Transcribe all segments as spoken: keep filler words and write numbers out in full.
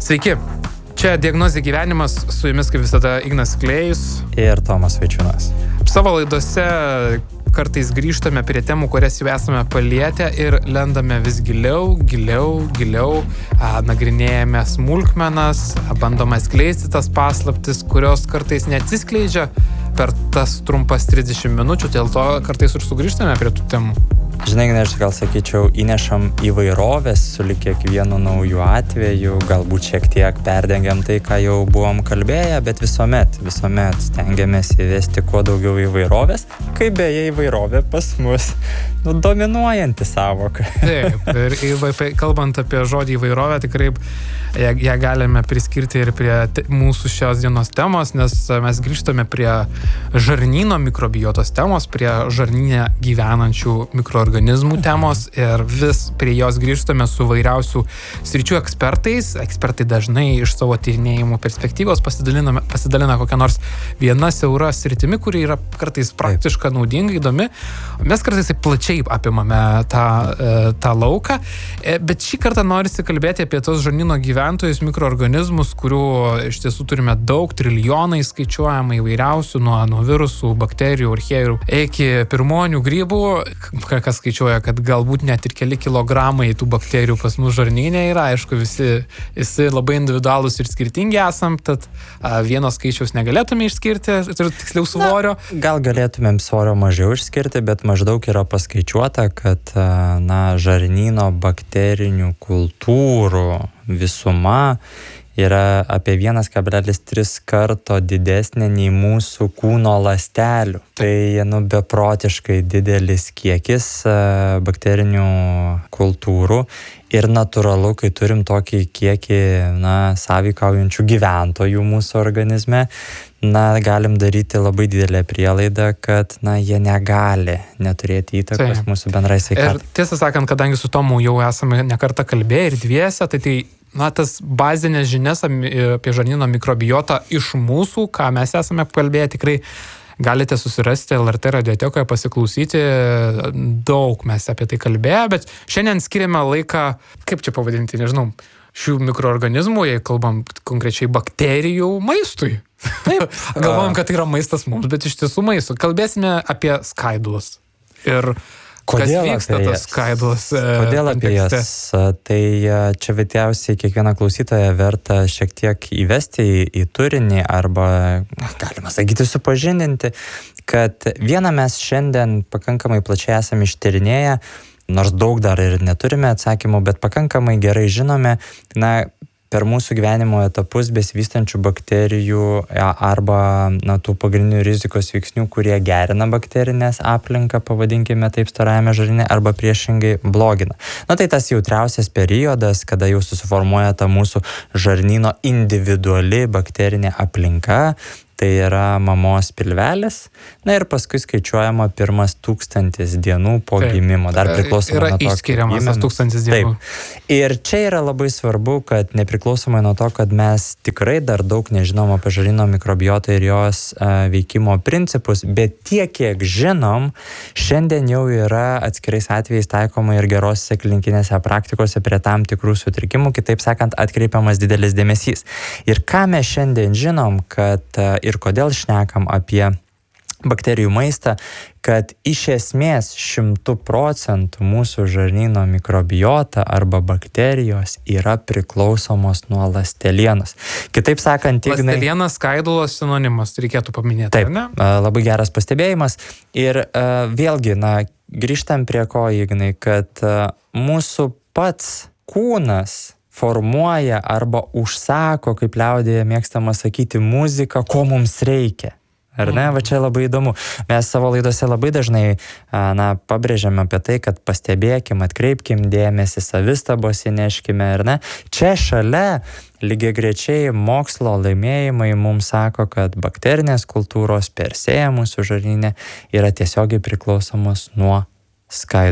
Sveiki, čia Diagnozė gyvenimas, su jumis kaip visada Ignas Klėjus ir Tomas Vaičiūnas. Savo laidose kartais grįžtame prie temų, kurias jau esame palietę ir lendame vis giliau, giliau, giliau, a, nagrinėjame smulkmenas, a, bandome skleisti tas paslaptis, kurios kartais neatsiskleidžia per tas trumpas trisdešimt minučių, dėl to kartais ir sugrįžtame prie tų temų. Žinai, aš gal sakyčiau, įnešam įvairovės su lyg kiekvienu nauju atveju, galbūt šiek tiek perdengiam tai, ką jau buvom kalbėję, bet visuomet, visuomet stengiamės įvesti kuo daugiau įvairovės, kaip beje įvairovė pas mus, nu, dominuojanti savoka. Taip, ir kalbant apie žodį įvairovę, tikrai ją, ją galime priskirti ir prie te, mūsų šios dienos temos, nes mes grįžtame prie žarnyno mikrobiotos temos, prie žarnyne gyvenančių mikroorganizmų temos ir vis prie jos grįžtame su vairiausių sričių ekspertais. Ekspertai dažnai iš savo tyrinėjimų perspektyvos pasidalina, pasidalina kokią nors viena siaura sritimi, kuri yra kartais praktiška, naudinga, įdomi. Mes kartais plačiai apimame tą, tą lauką, bet šį kartą norisi kalbėti apie tos žarnyno gyventojus, mikroorganizmus, kurių iš tiesų turime daug, trilijonai skaičiuojama įvairiausių, nuo, nuo virusų, bakterijų, archėjų iki pirmonių grybų. Kas skaičiuoja, kad galbūt net ir keli kilogramai tų bakterijų pas mus žarnyne yra. Aišku, visi, visi labai individualūs ir skirtingi esam, tad a, vieno skaičiaus negalėtume išskirti, tiksliau svorio. Na, gal galėtumėm svorio mažiau išskirti, bet maždaug yra paskaičiuota, kad na, žarnyno bakterinių kultūrų visuma yra apie vienas kablelis tris karto didesnė nei mūsų kūno ląstelių. Tai nu, beprotiškai didelis kiekis bakterinių kultūrų ir natūralu, kai turim tokį kiekį na, sąveikaujančių gyventojų mūsų organizme, na, galim daryti labai didelę prielaidą, kad na, jie negali neturėti įtakos tai. Mūsų bendrai sveikatai. Ir tiesą sakant, kadangi su Tomu jau esame nekartą kalbėję ir dviese, tai tai na, tas bazinės žinias apie žarnyno mikrobiotą iš mūsų, ką mes esame kalbėję, tikrai galite susirasti L R T radiotekoje, pasiklausyti, daug mes apie tai kalbėję, bet šiandien skiriame laiką, kaip čia pavadinti, nežinau, šių mikroorganizmų, jei kalbam konkrečiai bakterijų maistui. Taip, galvojam, kad tai yra maistas mums, bet iš tiesų maistas. Kalbėsime apie skaidulas. Ir Kodėl kas vyksta tas skaidulas Kodėl apie jas? Tai čia veikiausiai kiekvieną klausytoją verta šiek tiek įvesti į, į turinį arba, galima sakyti, supažindinti, kad vieną mes šiandien pakankamai plačiai esame ištyrinėję, nors daug dar ir neturime atsakymų, bet pakankamai gerai žinome, na, per mūsų gyvenimo etapus besivystančių bakterijų arba na, tų pagrindinių rizikos veiksnių, kurie gerina bakterinės aplinką, pavadinkime taip, storajame žarnyne, arba priešingai blogina. Na tai tas jautriausias periodas, kada jau susiformuoja ta mūsų žarnyno individuali bakterinė aplinka, tai yra mamos pilvelis, na ir paskui skaičiuojama pirmas tūkstantis dienų po Taip. Gimimo. Dar priklausomai nuo to, yra išskiriamas tas tūkstantis dienų. Taip. Ir čia yra labai svarbu, kad nepriklausomai nuo to, kad mes tikrai dar daug nežinom apie žarnyno mikrobiotą ir jos uh, veikimo principus, bet tiek, kiek žinom, šiandien jau yra atskirais atvejais taikoma ir gerosiose klinikinėse praktikose prie tam tikrų sutrikimų, kitaip sakant, atkreipiamas didelis dėmesys. Ir ką mes šiandien žinom, kad uh, ir kodėl šnekam apie bakterijų maistą, kad iš esmės šimtų procentų mūsų žarnyno mikrobiota arba bakterijos yra priklausomos nuo ląstelienos. Kitaip sakant, Ignai... Ląstelienos skaidulos sinonimas, reikėtų paminėti, taip, ar ne? Labai geras pastebėjimas. Ir uh, vėlgi, na, grįžtam prie ko, Ignai, kad uh, mūsų pats kūnas formuoja arba užsako, kaip liaudėje mėgstama sakyti, muziką, ko mums reikia. Ar ne? Va čia labai įdomu. Mes savo laidose labai dažnai na, pabrėžiam apie tai, kad pastebėkim, atkreipkim dėmesį, savistabos įneškime, ar ne? Čia šalia lygiagrečiai mokslo laimėjimai mums sako, kad bakterinės kultūros per se mūsų žarnyne yra tiesiogiai priklausomos nuo skaidulų.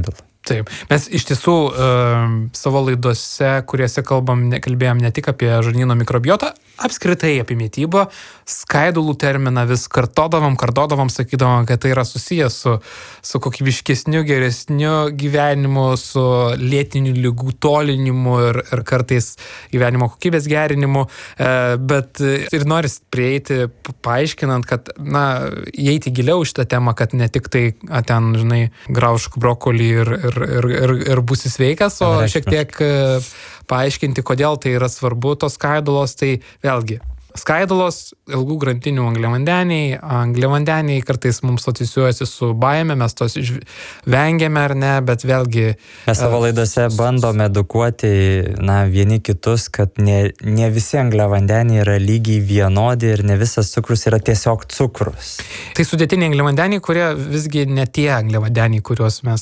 Taip, mes iš tiesų uh, savo laidose, kuriuose kalbam, ne, kalbėjom ne tik apie žarnyno mikrobiotą, apskritai apie mitybą, skaidulų terminą vis kartodavom, kartodavom, sakydavom, kad tai yra susijęs su, su kokybiškesniu, geresniu gyvenimu, su lėtinių ligų tolinimu ir, ir kartais gyvenimo kokybės gerinimu, uh, bet ir noris prieiti, paaiškinant, kad, na, įeiti giliau šitą temą, kad ne tik tai, a, ten, žinai, graužk brokolį ir, ir, ir, ir, ir būsi sveikas, o šiek tiek paaiškinti, kodėl tai yra svarbu tos skaidulos, tai vėlgi. Skaidulos, ilgų grandinių angliavandeniai, angliavandeniai kartais mums asocijuojasi su baime, mes tos vengiame ar ne, bet vėlgi... Mes savo laidose bandome edukuoti, na, vieni kitus, kad ne, ne visi angliavandeniai yra lygiai vienodi ir ne visas cukrus yra tiesiog cukrus. Tai sudėtiniai angliavandeniai, kurie visgi ne tie angliavandeniai, kuriuos mes,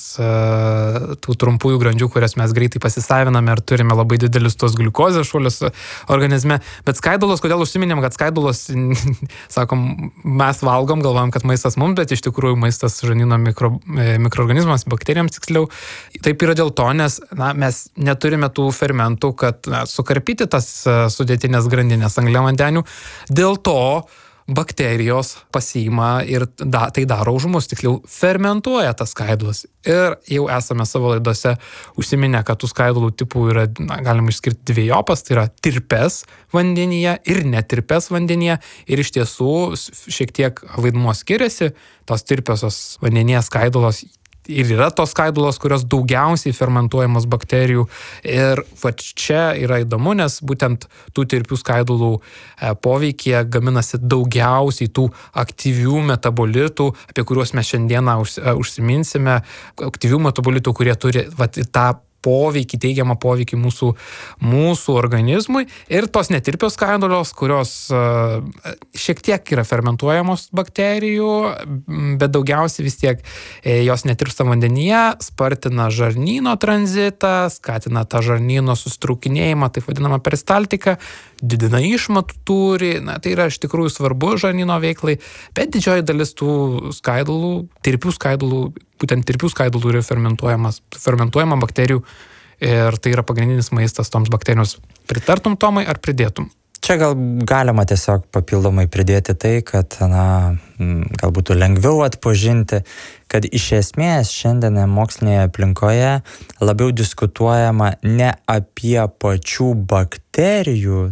tų trumpųjų grandžių, kurias mes greitai pasisaviname ir turime labai didelius tos gliukozės šuolius organizme, bet skaidulos, kodėl užsiminėm, kad skaidulos, sakom, mes valgom, galvojam, kad maistas mums, bet iš tikrųjų maistas žarnyno mikro, mikroorganizmas, bakterijams tiksliau. Taip yra dėl to, nes na, mes neturime tų fermentų, kad na, sukarpyti tas sudėtinės grandinės angliavandenių. Dėl to bakterijos pasiima ir da, tai daro už mus, tiksliau fermentuoja tas skaidulas. Ir jau esame savo laidose užsiminę, kad tų skaidulų tipų yra, na, galima išskirti dviejopas, tai yra tirpes vandenyje ir netirpes vandenyje. Ir iš tiesų šiek tiek vaidmuo skiriasi, tos tirpiosios vandenyje skaidulos ir yra tos skaidulos, kurios daugiausiai fermentuojamos bakterijų. Ir va čia yra įdomu, nes būtent tų tirpių skaidulų poveikyje gaminasi daugiausiai tų aktyvių metabolitų, apie kuriuos mes šiandieną užsiminsime, aktyvių metabolitų, kurie turi va, tą poveikį, teigiamą poveikį mūsų, mūsų organizmui, ir tos netirpios skaidulos, kurios uh, šiek tiek yra fermentuojamos bakterijų, bet daugiausiai vis tiek e, jos netirpsta vandenyje, spartina žarnyno tranzitą, skatina tą žarnyno susitraukinėjimą, taip vadinamą peristaltiką, didina išmatų tūrį, na, tai yra iš tikrųjų svarbu žarnyno veiklai, bet didžioji dalis tų skaidulų, tirpių skaidulų, būtent tirpių skaidulų yra fermentuojama bakterijų ir tai yra pagrindinis maistas toms bakterijoms. Pritartum, Tomai, ar pridėtum? Čia gal galima tiesiog papildomai pridėti tai, kad, na, gal būtų lengviau atpažinti, kad iš esmės šiandien mokslinėje aplinkoje labiau diskutuojama ne apie pačių bakterijų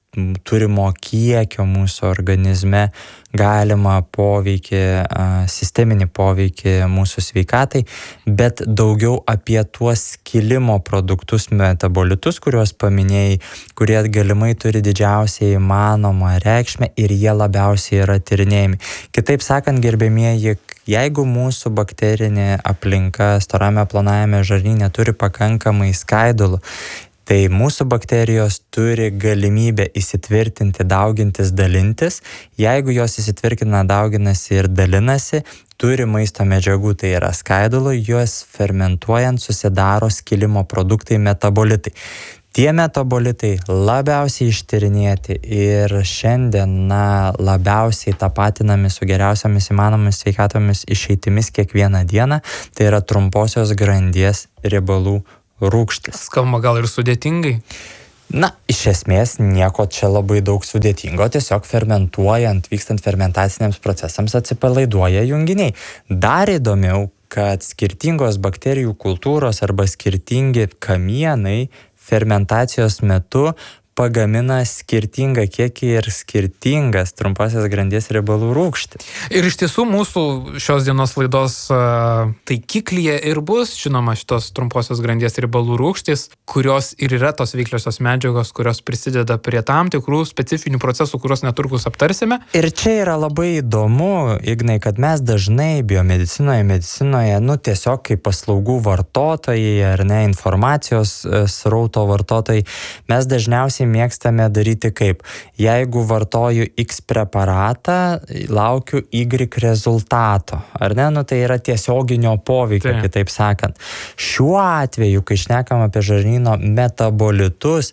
turimo kiekio mūsų organizme galima poveikį, sisteminį poveikį mūsų sveikatai, bet daugiau apie tuos skilimo produktus, metabolitus, kuriuos paminėjai, kurie galimai turi didžiausiai įmanomą reikšmę ir jie labiausiai yra tyrinėjami. Kitaip sakant, gerbėmieji, jeigu mūsų bakterinė aplinka storame plonajame žarnyne turi pakankamai skaidulų, tai mūsų bakterijos turi galimybę įsitvirtinti, daugintis, dalintis. Jeigu jos įsitvirtina, dauginasi ir dalinasi, turi maisto medžiagų, tai yra skaidulų, juos fermentuojant susidaro skilimo produktai, metabolitai. Tie metabolitai labiausiai ištyrinėti ir šiandien na, labiausiai tapatinami su geriausiamis įmanomis sveikatomis išeitimis kiekvieną dieną, tai yra trumposios grandies riebalų rūgštis. Skamba gal ir sudėtingai? Na, iš esmės nieko čia labai daug sudėtingo, tiesiog fermentuojant, vykstant fermentaciniams procesams atsipalaiduoja junginiai. Dar įdomiau, kad skirtingos bakterijų kultūros arba skirtingi kamienai fermentacijos metu pagamina skirtingą kiekį ir skirtingas trumpasios grandies riebalų rūgštis. Ir iš tiesų mūsų šios dienos laidos uh, taikiklyje ir bus, žinoma, šitos trumposios grandies riebalų rūgštis, kurios ir yra tos veikliosios medžiagos, kurios prisideda prie tam tikrų specifinių procesų, kuriuos netrukus aptarsime. Ir čia yra labai įdomu, Ignai, kad mes dažnai biomedicinoje, medicinoje, nu tiesiog kaip paslaugų vartotojai ar ne, informacijos srauto vartotojai, mes dažniausiai mėgstame daryti kaip, jeigu vartoju X preparatą, laukiu Y rezultato, ar ne, nu tai yra tiesioginio poveikio, tai. Kitaip sakant. Šiuo atveju, kai šnekam apie žarnyno metabolitus,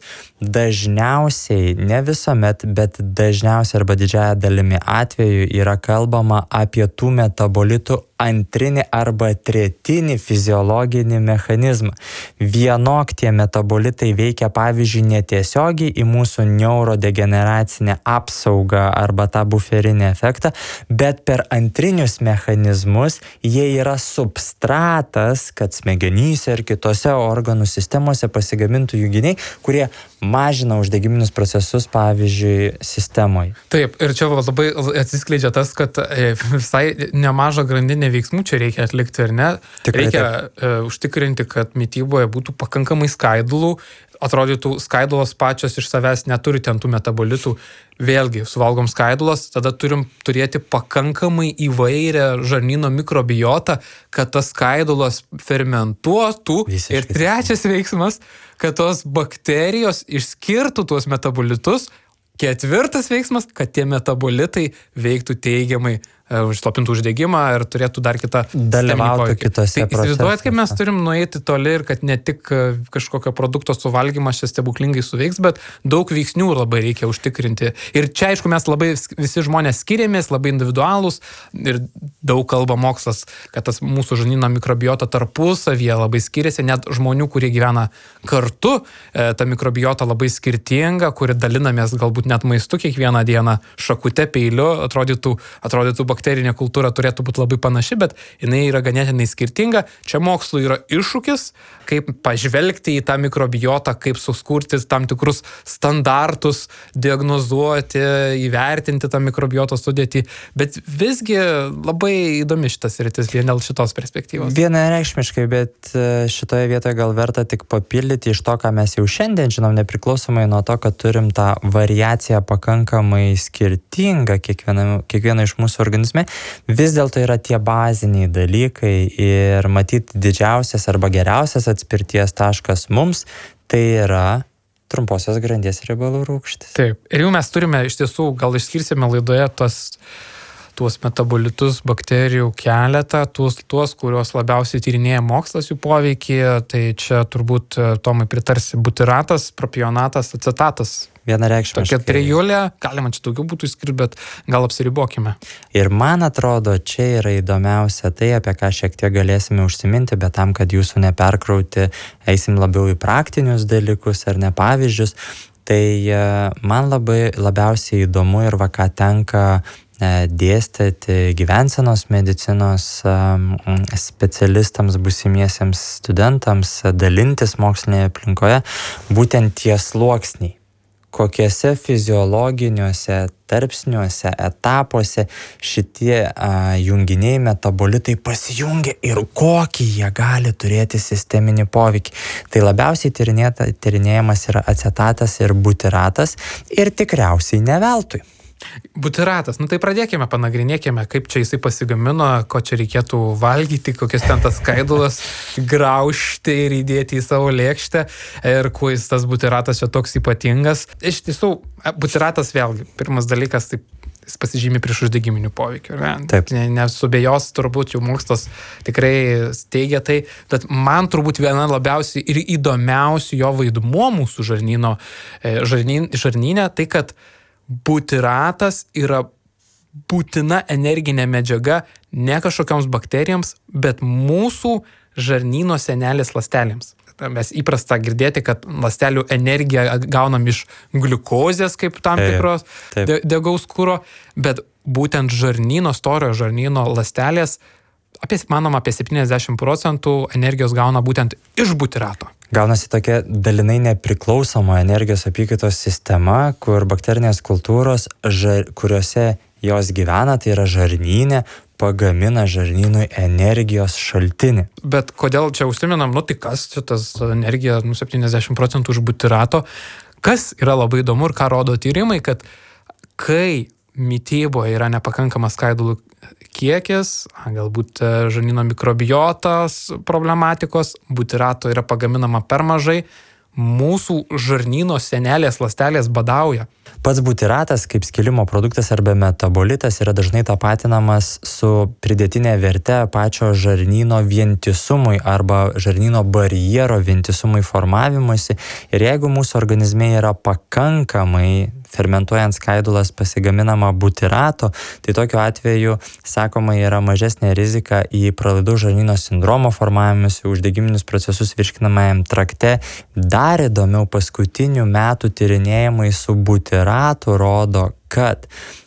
dažniausiai, ne visuomet, bet dažniausiai arba didžiąją dalimi atveju yra kalbama apie tų metabolitų antrinį arba tretinį fiziologinį mechanizmą. Vienok tie metabolitai veikia, pavyzdžiui, netiesiogiai į mūsų neurodegeneracinę apsaugą arba tą buferinį efektą, bet per antrinius mechanizmus jie yra substratas, kad smegenyse ir kitose organų sistemose pasigamintų junginiai, kurie mažina uždegiminius procesus, pavyzdžiui, sistemoje. Taip, ir čia labai atsiskleidžia tas, kad visai nemažą grandinę veiksmų čia reikia atlikti, ar ne? Tikrai reikia uh, užtikrinti, kad mityboje būtų pakankamai skaidulų, atrodytų skaidulos pačios iš savęs neturi ten tų metabolitų. Vėlgi, suvalgom skaidulas, tada turim turėti pakankamai įvairią žarnyno mikrobiotą, kad tas skaidulas fermentuotų. Visiškai. Ir trečias veiksmas, kad tos bakterijos išskirtų tuos metabolitus. Ketvirtas veiksmas, kad tie metabolitai veiktų teigiamai, užslopintų uždegimą ir turėtų dar kitą dalyvauti kitose procesuose. Tai įsivaizduojat, kaip mes turim nueiti toli ir kad ne tik kažkokio produkto suvalgymas čia stebuklingai suveiks, bet daug veiksnių labai reikia užtikrinti. Ir čia, aišku, mes labai visi žmonės skiriamės, labai individualūs ir daug kalba mokslas, kad tas mūsų žarnyno mikrobiota tarpusavyje labai skiriasi, net žmonių, kurie gyvena kartu, ta mikrobiota labai skirtinga, kuri dalinamės galbūt net maistu kiekvieną dieną, šakute, peiliu, atrodytų, atrodytų bakterinė kultūra turėtų būti labai panaši, bet jinai yra ganėtinai skirtinga. Čia mokslui yra iššūkis, kaip pažvelgti į tą mikrobiotą, kaip suskurti tam tikrus standartus, diagnozuoti, įvertinti tą mikrobiotos sudėtį, bet visgi labai įdomi šitas sritis vien dėl šitos perspektyvos. Vienareikšmiškai, bet šitoje vietoje gal verta tik papildyti iš to, ką mes jau šiandien žinom, nepriklausomai nuo to, kad turim tą variaciją pakankamai skirtingą kiekviena, kiekviena iš mūsų organizme, vis dėlto yra tie baziniai dalykai ir matyti didžiausias arba geriausias atspirties taškas mums, tai yra trumposios grandies riebalų rūgštys. Taip, ir jau mes turime iš tiesų, gal išskirsime laidoje tos, tuos metabolitus bakterijų keletą, tuos, tuos, kuriuos labiausiai tyrinėja mokslas jų poveikį, tai čia turbūt Tomai pritarsi butiratas, propionatas, acetatas. Vienareikšmiškai. Tokia trijulė, galima čia daugiau būtų išskirti, bet gal apsiribokime. Ir man atrodo, čia yra įdomiausia tai, apie ką šiek tiek galėsime užsiminti, bet tam, kad jūsų neperkrauti, eisim labiau į praktinius dalykus ar ne pavyzdžius, tai man labai labiausiai įdomu ir va ką tenka dėstyti gyvensenos medicinos specialistams, būsimiesiems studentams, dalintis mokslinėje aplinkoje, būtent tie sluoksniai. Kokiuose fiziologiniuose tarpsniuose, etapuose šitie a, junginiai, metabolitai pasijungia ir kokį jie gali turėti sisteminį poveikį. Tai labiausiai tyrinėjamas yra acetatas ir butiratas ir tikriausiai ne veltui. Butiratas, nu tai pradėkime, panagrinėkime, kaip čia jisai pasigamino, ko čia reikėtų valgyti, kokias ten tas skaidulas graužti ir įdėti į savo lėkštę ir kuo jis tas butiratas čia toks ypatingas. Iš tiesų, butiratas vėlgi, pirmas dalykas, tai jis pasižymi prieš uždegiminių poveikių. Taip. Nesubėjos turbūt jau mokslas tikrai steigia tai, bet man turbūt viena labiausiai ir įdomiausių jo vaidmuo mūsų žarnyno, žarnyn, žarnyne, tai kad butiratas yra būtina energinė medžiaga ne kažkokioms bakterijoms, bet mūsų žarnyno sienelės ląstelėms. Mes įprasta girdėti, kad ląstelių energiją gaunam iš gliukozės kaip tam tikros degaus kuro, bet būtent žarnyno, storojo žarnyno ląstelės, apie, manom, apie septyniasdešimt procentų energijos gauna būtent iš butirato. Gaunasi tokia dalinai nepriklausoma energijos apykaitos sistema, kur bakterinės kultūros, žar, kuriuose jos gyvena, tai yra žarnyne, pagamina žarnynui energijos šaltinį. Bet kodėl čia užsiminam, nu tai kas čia tas energija, nu septyniasdešimt procentų iš butirato, kas yra labai įdomu ir ką rodo tyrimai, kad kai mityboje yra nepakankamas skaidulų kiekis, galbūt žarnyno mikrobiotos problematikos, butirato yra pagaminama per mažai, mūsų žarnyno sienelės ląstelės badauja. Pats butiratas kaip skilimo produktas arba metabolitas yra dažnai tapatinamas su pridėtinė verte pačio žarnyno vientisumui arba žarnyno barjero vientisumui formavimuisi. Ir jeigu mūsų organizme yra pakankamai fermentuojant skaidulas pasigaminama butirato, tai tokiu atveju, sakoma, yra mažesnė rizika į pralaidų žarnyno sindromo formavimus, uždegiminius procesus virškinamajam trakte. Dar įdomiau, paskutinių metų tyrinėjimai su butiratu rodo, kad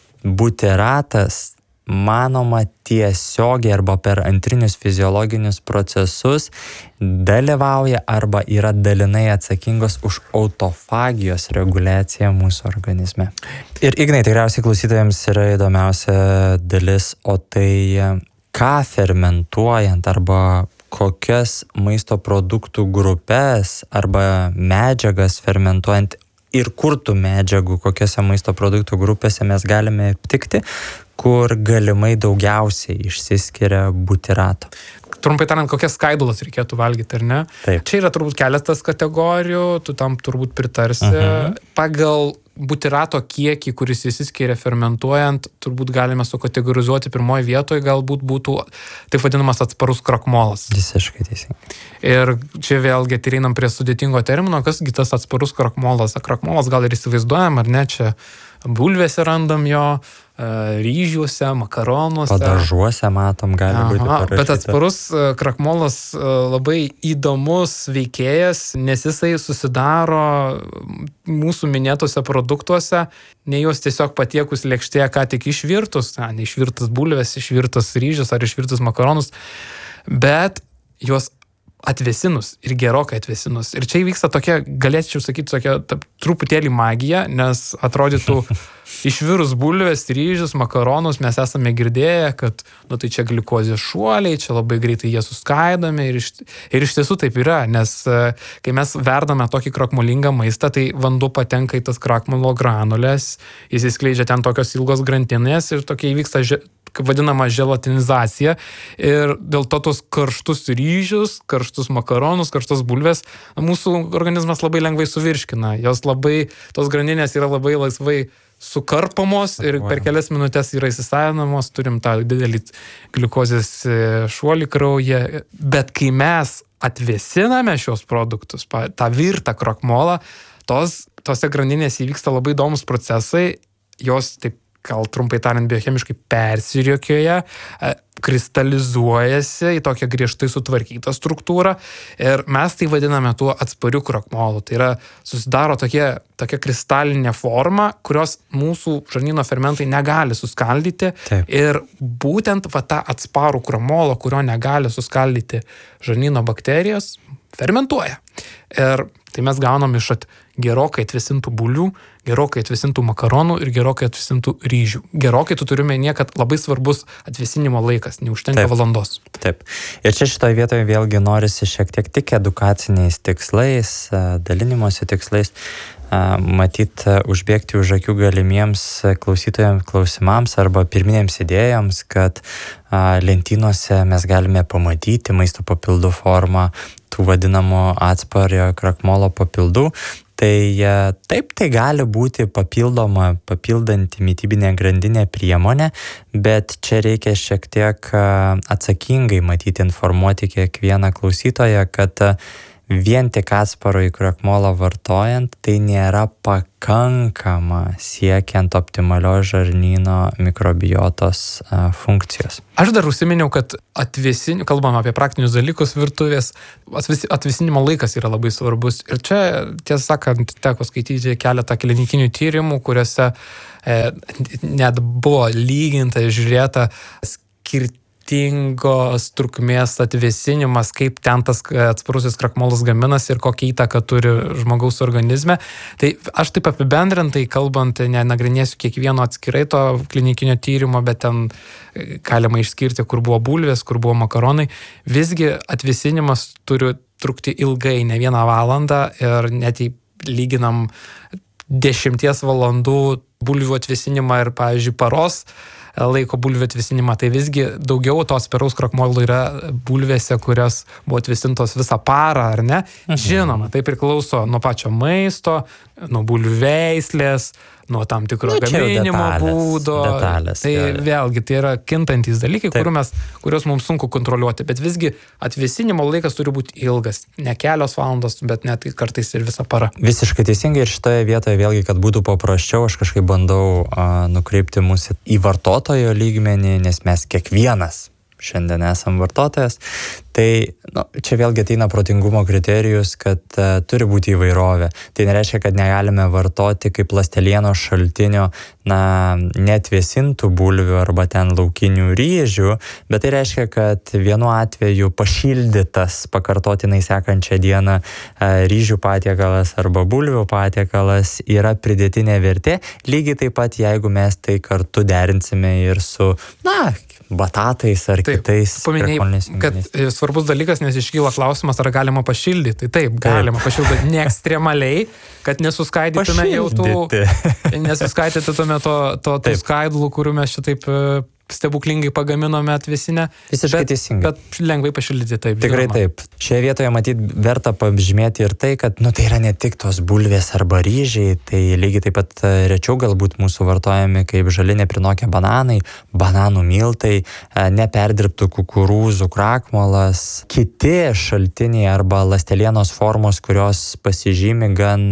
butiratas, manoma, tiesiogiai arba per antrinius fiziologinius procesus dalyvauja arba yra dalinai atsakingos už autofagijos reguliaciją mūsų organizme. Ir Ignai, tikriausiai klausytojams yra įdomiausia dalis, o tai ką fermentuojant arba kokias maisto produktų grupės arba medžiagas fermentuojant ir kur tų medžiagų, kokiose maisto produktų grupėse mes galime aptikti, kur galimai daugiausiai išsiskiria butirato. Trumpai tariant, kokias skaidulas reikėtų valgyti, ar ne? Taip. Čia yra turbūt keletas kategorijų, tu tam turbūt pritarsi. Uh-huh. Pagal butirato kiekį, kuris išsiskiria fermentuojant, turbūt galime sukategorizuoti pirmoje vietoje, galbūt būtų taip vadinamas atsparus krakmolas. Visiškai teisingai. Ir čia vėlgi ateinam prie sudėtingo termino, kasgi tas atsparus krakmolas. Krakmolas gal ir įsivaizduojam, ar ne, čia bulvėse randam jo, ryžiuose, makaronuose. Padažuose matom, gali Aha, būti parašyta. Bet atsparus krakmolas labai įdomus veikėjas, nes jisai susidaro mūsų minėtose produktuose, ne juos tiesiog patiekus lėkštėje, ką tik išvirtus, ne išvirtus bulvės, išvirtus ryžius ar išvirtus makaronus, bet juos atvesinus ir gerokai atvesinus. Ir čia įvyksta tokia, galėčiau sakyti, tokia ta, truputėlį magija, nes atrodytų išvirus bulvės, ryžius, makaronus mes esame girdėję, kad nu, tai čia gliukozės šuoliai, čia labai greitai jie suskaidami ir iš, ir iš tiesų taip yra, nes kai mes verdame tokį krakmolingą maistą, tai vanduo patenka į tas krakmolo granulės, jis įskleidžia ten tokios ilgos grandinės ir tokia įvyksta že, kaip vadinama želatinizacija ir dėl to tos karštus ryžius, karštus makaronus, karštus bulvės mūsų organizmas labai lengvai suvirškina. Jos labai, tos grandinės yra labai laisvai sukarpamos ir per kelias minutės yra įsisavinamos, turim tą didelį gliukozės šuolį kraujyje, bet kai mes atvėsiname šios produktus, tą virtą krakmolą, tos, tose grandinėse įvyksta labai įdomus procesai, jos taip gal trumpai tariant biochemiškai persiriokioja, kristalizuojasi į tokią griežtai sutvarkytą struktūrą ir mes tai vadiname tuo atspariu krakmolu. Tai yra susidaro tokia, tokia kristalinė forma, kurios mūsų žarnyno fermentai negali suskaldyti. Taip. Ir būtent va, tą atsparų krakmolą, kurio negali suskaldyti žarnyno bakterijos, fermentuoja. Ir tai mes gaunam iš at gerokai atvesintų bulvių, gerokai atvesintų makaronų ir gerokai atvesintų ryžių. Gerokai tu turime nie, kad labai svarbus atvesinimo laikas, neužtenka Taip. valandos. Taip. Ir čia šitoje vietoje vėlgi norisi šiek tiek tik edukaciniais tikslais, dalinimosi tikslais, matyt, užbėgti už akių galimiems klausytojams klausimams arba pirminėms idėjoms, kad lentynose mes galime pamatyti maisto papildų formą tų vadinamų atspario krakmolo papildų. Tai taip, tai gali būti papildoma, papildanti mitybinė grandinė priemonė, bet čia reikia šiek tiek atsakingai matyti, informuoti kiekvieną klausytoją, kad vien tik atsparo į krakmolą vartojant, tai nėra pakankama siekiant optimalios žarnyno mikrobiotos a, funkcijos. Aš dar užsiminiau, kad atvesin, kalbam apie praktinius dalykus virtuvės, atves, atvesinimo laikas yra labai svarbus. Ir čia, tiesą sakant, teko skaityti keletą klinikinių tyrimų, kuriuose e, net buvo lyginta, žiūrėta skirti skirtingos trukmės atvėsinimas, kaip ten tas atsparusis krakmolas gaminasi ir kokią įtaką turi žmogaus organizme. Tai aš taip apibendrintai kalbant, nenagrinėsiu kiekvieno atskirai to klinikinio tyrimo, bet ten galima išskirti, kur buvo bulvės, kur buvo makaronai. Visgi atvėsinimas turi trukti ilgai, ne vieną valandą ir net lyginam dešimties valandų bulvių atvėsinimą ir, pavyzdžiui, paros laiko bulvių atvesinimą, tai visgi daugiau tos asparaus krakmolo yra bulvėse, kurios buvo atvesintos visą parą, ar ne? Mhm. Žinoma, tai priklauso nuo pačio maisto, nuo bulvių veislės, nuo tam tikro Nu, čia jau gaminimo detalės, būdo. detalės, tai jo, jo. vėlgi, tai yra kintantys dalykai, Taip. kuriuos, mes, kuriuos mums sunku kontroliuoti. Bet visgi atvėsinimo laikas turi būti ilgas. Ne kelios valandos, bet net kartais ir visą parą. Visiškai teisingai ir šitoje vietoje vėlgi, kad būtų paprasčiau, aš kažkaip bandau a, nukreipti mus į vartotojo lygmenį, nes mes kiekvienas šiandien esam vartotojas. Tai nu, čia vėlgi ateina protingumo kriterijus, kad uh, turi būti įvairovė. Tai nereiškia, kad negalime vartoti kaip ląstelienos šaltinio na, neatvėsintų bulvių arba ten laukinių ryžių, bet tai reiškia, kad vienu atveju pašildytas pakartotinai sekančią dieną uh, ryžių patiekalas arba bulvių patiekalas yra pridėtinė vertė. Lygiai taip pat, jeigu mes tai kartu derinsime ir su, na, batatais ar taip, kitais. Paminėjai, kad svarbus dalykas, nes iškyla klausimas, ar galima pašildyti. Tai taip, galima taip. pašildyti ne ekstremaliai, kad nesuskaidytume jau tų, nesuskaidytume to, to, to skaidulų, kurių mes šitaip stebuklingai pagaminome atvėsinę. Visiškai bet, teisingai. Bet lengvai pašildyti taip. Tikrai žinoma. Taip. Šioje vietoje matyt verta pažymėti ir tai, kad nu, tai yra ne tik tos bulvės arba ryžiai, tai lygiai taip pat rečiau galbūt mūsų vartojami kaip žali neprinokę bananai, bananų miltai, neperdirbtų kukurūzų krakmolas, kiti šaltiniai arba ląstelienos formos, kurios pasižymi gan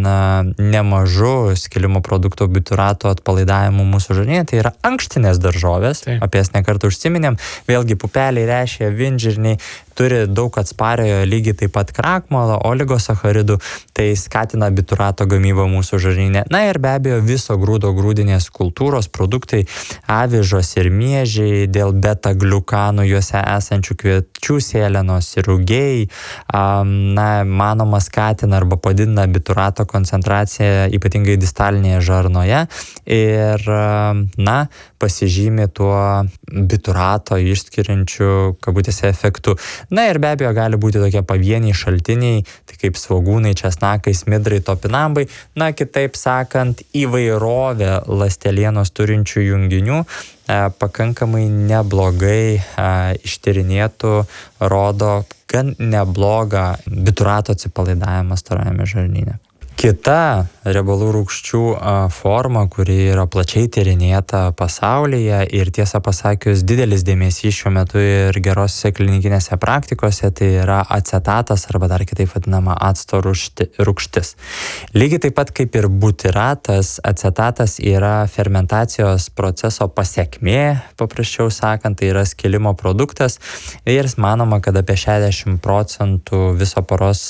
nemažu skilimo produkto biutirato atpalaidavimu mūsų žarnyne, tai yra ankštinės daržovės. Taip. Apie jas nekartą užsiminėm. Vėlgi pupeliai, rešė, vinžirniai turi daug atspariojo, lygiai taip pat krakmolo, oligosacharidų, tai skatina biturato gamybą mūsų žarnyne. Na ir be abejo viso grūdo grūdinės kultūros produktai, avižos ir miežiai, dėl beta-gliukanų juose esančių kviečių sėlenos ir rugiai, na, manoma skatina arba padidina biturato koncentraciją ypatingai distalinėje žarnoje ir, na, pasižymi tuo biturato išskiriančiu kabutėse efektu. Na ir be abejo gali būti tokie pavieniai šaltiniai, tai kaip svogūnai, česnakai, smidrai, topinambai. Na, kitaip sakant, įvairovė ląstelienos turinčių junginių e, pakankamai neblogai e, ištyrinėtų, rodo gan neblogą biturato atsipalaidavimą storajame žarnyne. Kita riebalų rūgščių forma, kuri yra plačiai tyrinėta pasaulyje ir tiesą pasakius didelis dėmesys šiuo metu ir gerose klinikinėse praktikose, tai yra acetatas arba dar kitaip vadinama acto rūgštis. Lygiai taip pat kaip ir butiratas, acetatas yra fermentacijos proceso pasekmė, paprasčiau sakant, tai yra skilimo produktas ir manoma, kad apie šešiasdešimt procentų viso poros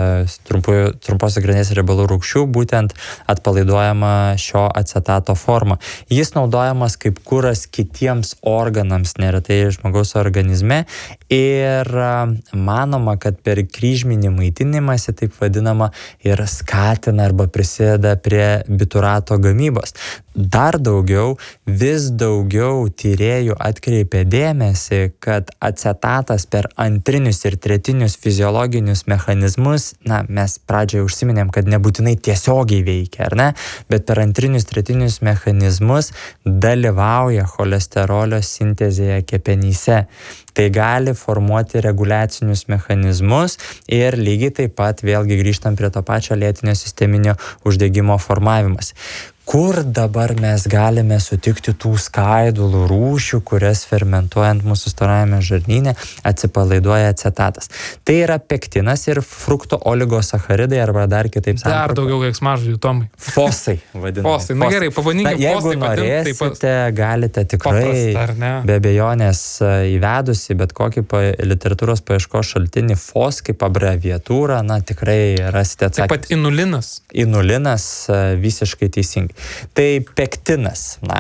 trumpos grandinės riebalų rūgščių būtent atpalaiduojama šio acetato forma. Jis naudojamas kaip kuras kitiems organams, neretai žmogaus organizme ir manoma, kad per kryžminį maitinimąsi, taip vadinama, ir skatina arba prisideda prie biturato gamybos. Dar daugiau, vis daugiau tyrėjų atkreipia dėmesį, kad acetatas per antrinius ir tretinius fiziologinius mechanizmus, na, mes pradžioje užsiminėm, kad nebūtinai tiesiogiai veikia, ar ne, bet per antrinius, tretinius mechanizmus dalyvauja cholesterolio sintezėje kepenyse. Tai gali formuoti reguliacinius mechanizmus ir lygiai taip pat vėlgi grįžtam prie to pačio lėtinio sisteminio uždegimo formavimas. Kur dabar mes galime sutikti tų skaidulų rūšių, kurias fermentuojant mūsų storajame žarnyne atsipalaiduoja acetatas? Tai yra pektinas ir frukto oligosacharidai arba dar kitaip sakant. Dar daugiau keiksmažodžių, Tomai. Fosai vadinami. Fosai, na gerai, pavadinkime. Jeigu norėsite, pat... galite tikrai paprasta, be abejonės įvedusi bet kokį pa, literatūros paieškos šaltinį fos kaip abreviatūrą, na tikrai rasite atsakymus. Taip pat inulinas. Inulinas visiškai teisingai. Tai pektinas, na,